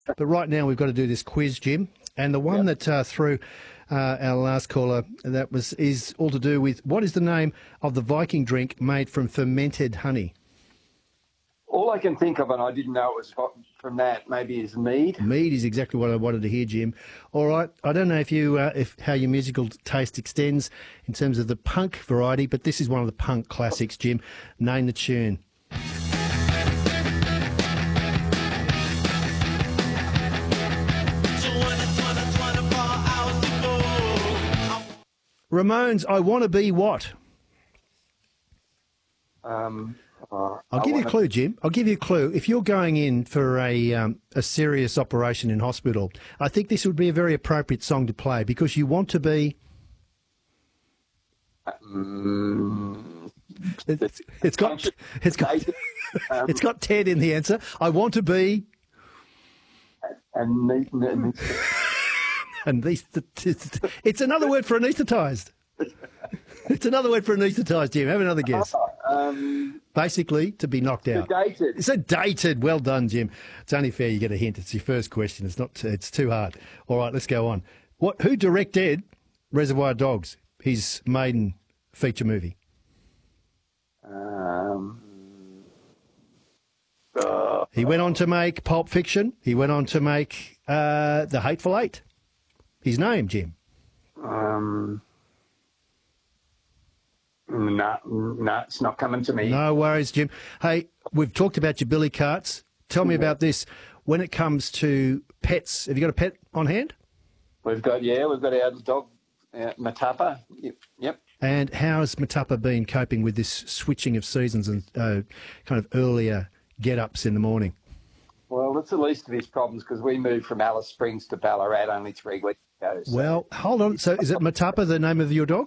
But right now we've got to do this quiz, Jim. And the one that threw our last caller, is all to do with what is the name of the Viking drink made from fermented honey? All I can think of, and I didn't know it was from that, maybe is mead. Mead is exactly what I wanted to hear, Jim. All right, I don't know if how your musical taste extends in terms of the punk variety, but this is one of the punk classics, Jim. Name the tune. Ramones, I Want to Be What? I'll give you a clue, Jim. I'll give you a clue. If you're going in for a serious operation in hospital, I think this would be a very appropriate song to play because you want to be... It's got Ted in the answer. I want to be... It's another word for anaesthetised. It's another word for anaesthetised, Jim. Have another guess. Basically, to be knocked out. Sedated. Sedated. Well done, Jim. It's only fair you get a hint. It's your first question. It's too hard. All right, let's go on. Who directed Reservoir Dogs, his maiden feature movie? He went on to make Pulp Fiction. He went on to make The Hateful Eight. His name, Jim? No, it's not coming to me. No worries, Jim. Hey, we've talked about your billy carts. Tell me about this. When it comes to pets, have you got a pet on hand? We've got our dog, Matapa. Yep. And how has Matapa been coping with this switching of seasons and kind of earlier get-ups in the morning? Well, that's the least of his problems because we moved from Alice Springs to Ballarat only 3 weeks ago. So. Well, hold on. So is it Matapa the name of your dog?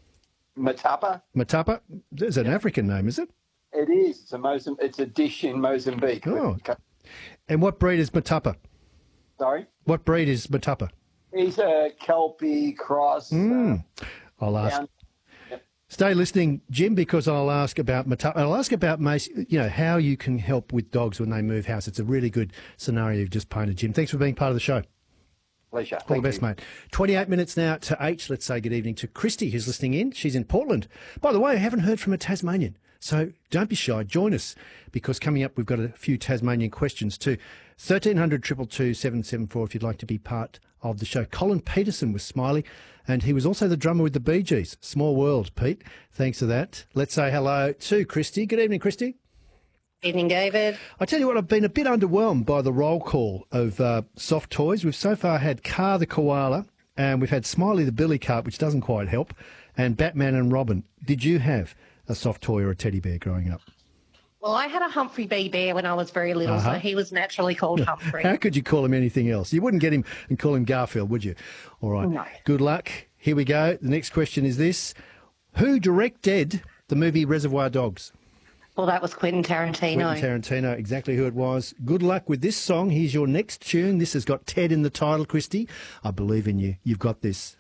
Matapa. Matapa? It's an African name, is it? It is. It's a dish in Mozambique. Oh. And what breed is Matapa? Sorry? What breed is Matapa? He's a Kelpie cross. I'll ask. Stay listening, Jim, because I'll ask about Matapa. I'll ask about, how you can help with dogs when they move house. It's a really good scenario you've just painted, Jim. Thanks for being part of the show. Pleasure. All the best, mate. 28 minutes now to 8. Let's say good evening to Christy, who's listening in. She's in Portland. By the way, I haven't heard from a Tasmanian, so don't be shy. Join us, because coming up, we've got a few Tasmanian questions too. 1300 222 774 if you'd like to be part of the show. Colin Peterson was Smiley, and he was also the drummer with the Bee Gees. Small world, Pete. Thanks for that. Let's say hello to Christy. Good evening, Christy. Evening, David. I tell you what, I've been a bit underwhelmed by the roll call of soft toys. We've so far had Car the koala, and we've had Smiley the billy cart, which doesn't quite help, and Batman and Robin. Did you have a soft toy or a teddy bear growing up? Well, I had a Humphrey Bee Bear when I was very little, so he was naturally called Humphrey. How could you call him anything else? You wouldn't get him and call him Garfield, would you? All right. No. Good luck. Here we go. The next question is this. Who directed the movie Reservoir Dogs? Well, that was Quentin Tarantino. Quentin Tarantino, exactly who it was. Good luck with this song. Here's your next tune. This has got Ted in the title, Christy. I believe in you. You've got this.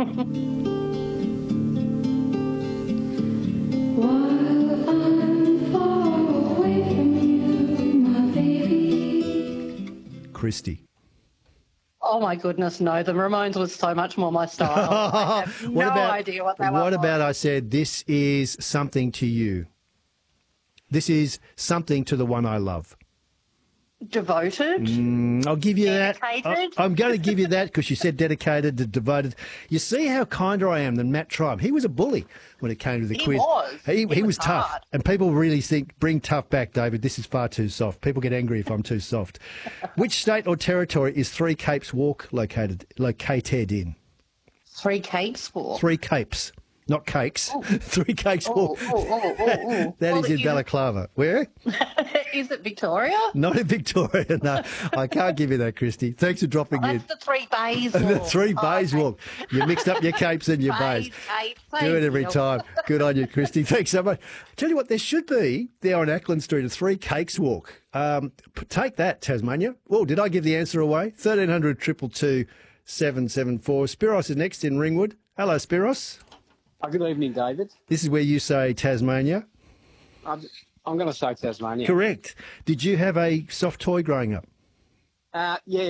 Christy. Oh, my goodness, no. The Ramones was so much more my style. I have no idea what that was. What about I said, this is something to you? This is something to the one I love. Devoted? I'll give you dedicated? that. I'm going to give you that because you said dedicated, devoted. You see how kinder I am than Matt Tribe. He was a bully when it came to the quiz. He was tough. Hard. And people really think, bring tough back, David. This is far too soft. People get angry if I'm too soft. Which state or territory is Three Capes Walk located in? Three Capes Walk? Three Capes. Not cakes. Ooh. Three Capes Walk. That is in Balaclava. Where? Is it Victoria? Not in Victoria, no. I can't give you that, Christy. Thanks for dropping in. That's the Three Bays Walk. The Three Bays Walk. You mixed up your capes and your bays. Do it every time. Good on you, Christy. Thanks so much. Tell you what, there should be, there on Ackland Street, a Three Cakes Walk. Take that, Tasmania. Oh, did I give the answer away? 1300 222 774. Spiros is next in Ringwood. Hello, Spiros. Good evening, David. This is where you say Tasmania. I'm going to say Tasmania. Correct. Did you have a soft toy growing up? Yeah,